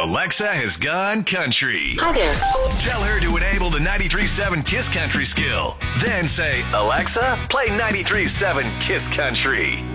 Alexa has gone country. Hi there. Tell her to enable the 93.7 Kiss Country skill. Then say, Alexa, play 93.7 Kiss Country.